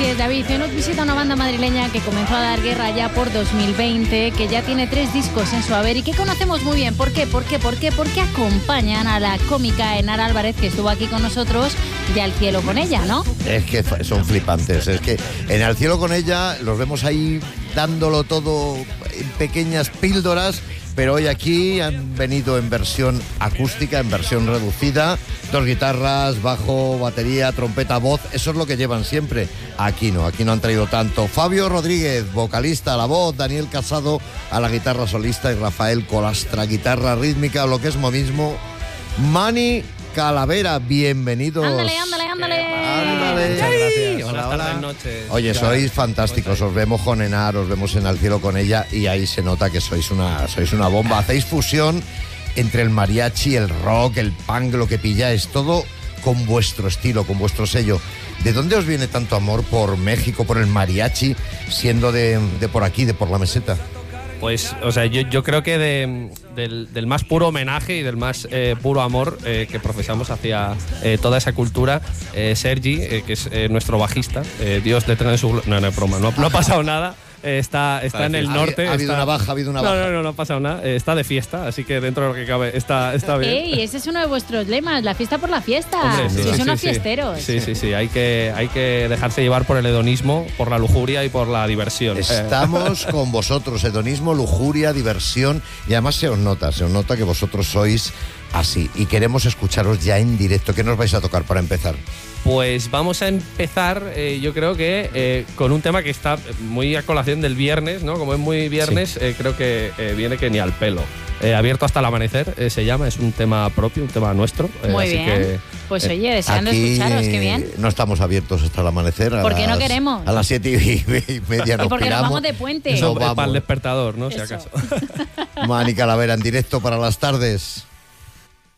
Así es, David. Hoy nos visita una banda madrileña que comenzó a dar guerra ya por 2020, que ya tiene 3 discos en su haber y que conocemos muy bien. ¿Por qué? Porque acompañan a la cómica Enara Álvarez, que estuvo aquí con nosotros, de Al cielo con ella, ¿no? Es que son flipantes. Es que en Al cielo con ella los vemos ahí dándolo todo en pequeñas píldoras. Pero hoy aquí han venido en versión acústica, en versión reducida, 2 guitarras, bajo, batería, trompeta, voz, eso es lo que llevan siempre. Aquí no han traído tanto. Fabio Rodríguez, vocalista a la voz, Daniel Casado a la guitarra solista y Rafael Colastra, guitarra rítmica, o lo que es lo mismo. Mani Calavera, bienvenidos. Ándale. Muchas gracias. Buenas tardes, noches. Oye, sois fantásticos, os vemos con Enar, os vemos en Al cielo con ella y ahí se nota que sois una bomba. Hacéis fusión entre el mariachi, el rock, el punk, lo que pilláis, todo con vuestro estilo, con vuestro sello. ¿De dónde os viene tanto amor por México, por el mariachi, siendo de por aquí, de por la meseta? Pues, o sea, yo creo que del más puro homenaje y del más puro amor que profesamos hacia toda esa cultura, Sergi, que es nuestro bajista, Dios le tenga en su... No es broma, no ha pasado nada. Está en el norte. Ha habido una baja. No ha pasado nada. Está de fiesta, así que dentro de lo que cabe está bien. ¡Ey! Ese es uno de vuestros lemas, la fiesta por la fiesta. Hombre, Sois unos fiesteros. Sí. Hay que dejarse llevar por el hedonismo, por la lujuria y por la diversión. Estamos con vosotros, hedonismo, lujuria, diversión, y además se os nota que vosotros sois así. Y queremos escucharos ya en directo. ¿Qué nos vais a tocar para empezar? Pues vamos a empezar, yo creo que con un tema que está muy a colación del viernes, ¿no? Como es muy viernes, sí. Creo que viene que ni al pelo. Abierto hasta el amanecer, se llama, es un tema propio, un tema nuestro. Muy así bien. Que, pues oye, deseando aquí escucharos, qué bien. No estamos abiertos hasta el amanecer. ¿Por qué no queremos? A las 7:30 nos porque piramos. nos vamos de puente. Eso para el despertador, ¿no? Si acaso. Mani Calavera en directo para las tardes.